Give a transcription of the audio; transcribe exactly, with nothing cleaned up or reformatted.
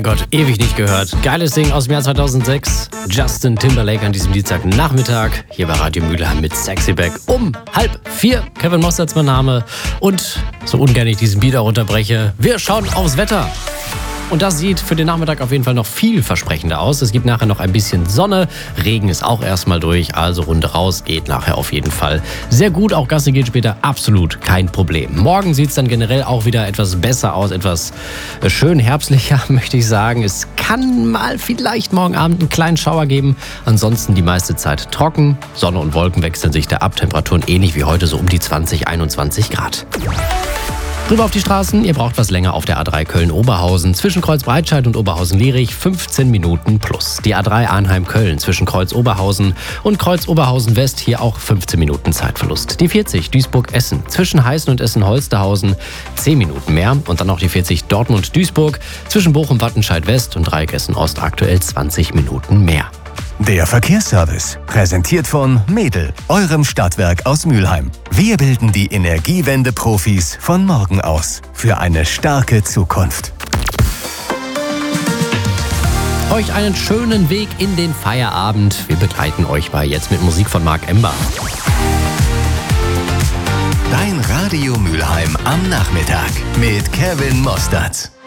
Gott, ewig nicht gehört. Geiles Ding aus dem Jahr zweitausendsechs. Justin Timberlake an diesem Dienstagnachmittag. Hier bei Radio Mülheim mit Sexy Back um halb vier. Kevin Mossert's mein Name. Und so ungern ich diesen Beat auch unterbreche, wir schauen aufs Wetter. Und das sieht für den Nachmittag auf jeden Fall noch vielversprechender aus. Es gibt nachher noch ein bisschen Sonne. Regen ist auch erstmal durch. Also Runde raus geht nachher auf jeden Fall sehr gut. Auch Gassi geht später absolut kein Problem. Morgen sieht es dann generell auch wieder etwas besser aus. Etwas schön herbstlicher, möchte ich sagen. Es kann mal vielleicht morgen Abend einen kleinen Schauer geben. Ansonsten die meiste Zeit trocken. Sonne und Wolken wechseln sich da ab. Temperaturen ähnlich wie heute, so um die zwanzig, einundzwanzig Grad. Rüber auf die Straßen, ihr braucht was länger auf der A drei Köln-Oberhausen. Zwischen Kreuz-Breitscheid und Oberhausen-Lierich fünfzehn Minuten plus. Die A drei Arnheim-Köln zwischen Kreuz-Oberhausen und Kreuz-Oberhausen-West, hier auch fünfzehn Minuten Zeitverlust. Die vierzig Duisburg-Essen zwischen Heißen und Essen-Holsterhausen zehn Minuten mehr. Und dann noch die vierzig Dortmund-Duisburg zwischen Bochum-Wattenscheid-West und Dreieck Essen-Ost aktuell zwanzig Minuten mehr. Der Verkehrsservice, präsentiert von Medel, eurem Stadtwerk aus Mülheim. Wir bilden die Energiewende-Profis von morgen aus für eine starke Zukunft. Euch einen schönen Weg in den Feierabend. Wir begleiten euch bei Jetzt mit Musik von Marc Ember. Dein Radio Mülheim am Nachmittag mit Kevin Mossertz.